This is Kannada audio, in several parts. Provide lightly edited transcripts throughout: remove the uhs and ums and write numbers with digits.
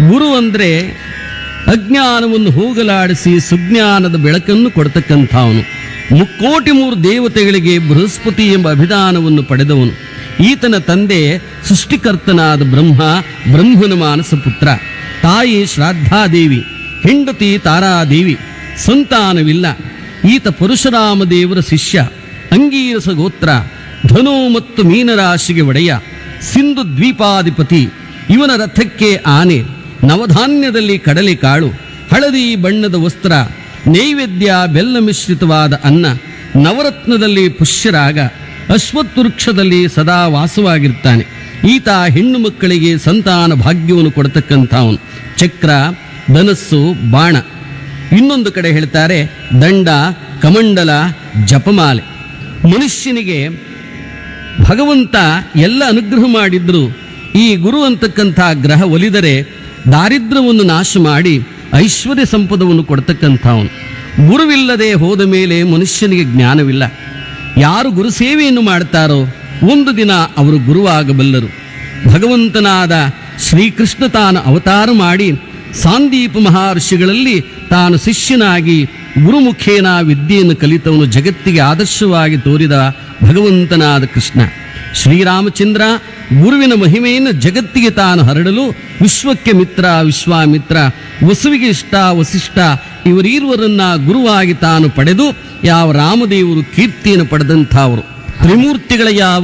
ಗುರು ಅಂದರೆ ಅಜ್ಞಾನವನ್ನು ಹೋಗಲಾಡಿಸಿ ಸುಜ್ಞಾನದ ಬೆಳಕನ್ನು ಕೊಡ್ತಕ್ಕಂಥವನು. ಮುಕ್ಕೋಟಿ ಮೂರು ದೇವತೆಗಳಿಗೆ ಬೃಹಸ್ಪತಿ ಎಂಬ ಅಭಿಧಾನವನ್ನು ಪಡೆದವನು. ಈತನ ತಂದೆ ಸೃಷ್ಟಿಕರ್ತನಾದ ಬ್ರಹ್ಮನ ಮಾನಸ ಪುತ್ರ. ತಾಯಿ ಶ್ರಾದ್ದಾದೇವಿ, ಹೆಂಡತಿ ತಾರಾದೇವಿ. ಸಂತಾನವಿಲ್ಲ. ಈತ ಪರಶುರಾಮ ದೇವರ ಶಿಷ್ಯ. ಅಂಗೀರಸ ಗೋತ್ರ. ಧನು ಮತ್ತು ಮೀನರಾಶಿಗೆ ಒಡೆಯ. ಸಿಂಧು ದ್ವೀಪಾಧಿಪತಿ. ಇವನ ರಥಕ್ಕೆ ಆನೆ. ನವಧಾನ್ಯದಲ್ಲಿ ಕಡಲೆಕಾಳು. ಹಳದಿ ಬಣ್ಣದ ವಸ್ತ್ರ. ನೈವೇದ್ಯ ಬೆಲ್ಲ ಮಿಶ್ರಿತವಾದ ಅನ್ನ. ನವರತ್ನದಲ್ಲಿ ಪುಷ್ಯರಾಗ. ಅಶ್ವತ್ಥವೃಕ್ಷದಲ್ಲಿ ಸದಾ ವಾಸವಾಗಿರ್ತಾನೆ. ಈತ ಹೆಣ್ಣು ಮಕ್ಕಳಿಗೆ ಸಂತಾನ ಭಾಗ್ಯವನ್ನು ಕೊಡ್ತಕ್ಕಂಥವನು. ಚಕ್ರ, ಧನಸ್ಸು, ಬಾಣ. ಇನ್ನೊಂದು ಕಡೆ ಹೇಳ್ತಾರೆ ದಂಡ, ಕಮಂಡಲ, ಜಪಮಾಲೆ. ಮನುಷ್ಯನಿಗೆ ಭಗವಂತ ಎಲ್ಲ ಅನುಗ್ರಹ ಮಾಡಿದ್ರು ಈ ಗುರು ಅಂತಕ್ಕಂಥ ಗ್ರಹ ಒಲಿದರೆ ದಾರಿದ್ರ್ಯವನ್ನು ನಾಶ ಮಾಡಿ ಐಶ್ವರ್ಯ ಸಂಪದವನ್ನು ಕೊಡ್ತಕ್ಕಂಥವನು. ಗುರುವಿಲ್ಲದೆ ಹೋದ ಮೇಲೆ ಮನುಷ್ಯನಿಗೆ ಜ್ಞಾನವಿಲ್ಲ. ಯಾರು ಗುರು ಸೇವೆಯನ್ನು ಮಾಡ್ತಾರೋ ಒಂದು ದಿನ ಅವರು ಗುರುವಾಗಬಲ್ಲರು. ಭಗವಂತನಾದ ಶ್ರೀಕೃಷ್ಣ ತಾನು ಅವತಾರ ಮಾಡಿ ಸಾಂದೀಪ ಮಹರ್ಷಿಗಳಲ್ಲಿ ತಾನು ಶಿಷ್ಯನಾಗಿ ಗುರುಮುಖೇನ ವಿದ್ಯೆಯನ್ನು ಕಲಿತವನು. ಜಗತ್ತಿಗೆ ಆದರ್ಶವಾಗಿ ತೋರಿದ ಭಗವಂತನಾದ ಕೃಷ್ಣ. ಶ್ರೀರಾಮಚಂದ್ರ ಗುರುವಿನ ಮಹಿಮೆಯನ್ನು ಜಗತ್ತಿಗೆ ತಾನು ಹರಡಲು ವಿಶ್ವಕ್ಕೆ ಮಿತ್ರ ವಿಶ್ವಾಮಿತ್ರ, ವಸುವಿಗೆ ಇಷ್ಟ ವಸಿಷ್ಠ ಇವರೀರ್ವರನ್ನ ಗುರುವಾಗಿ ತಾನು ಪಡೆದು ಯಾವ ರಾಮದೇವರು ಕೀರ್ತಿಯನ್ನು ಪಡೆದಂಥವರು. ತ್ರಿಮೂರ್ತಿಗಳ ಯಾವ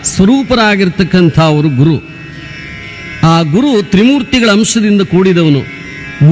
ಸ್ವರೂಪರಾಗಿರ್ತಕ್ಕಂಥವರು ಗುರು. ಆ ಗುರು ತ್ರಿಮೂರ್ತಿಗಳ ಅಂಶದಿಂದ ಕೂಡಿದವನು.